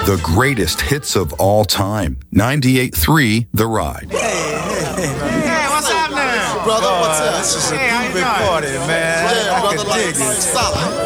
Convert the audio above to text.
The greatest hits of all time. 98.3 The Ride. Hey, what's happening? Brother, what's up? This is a big party, man. Yeah, I brother, can dig it. stop.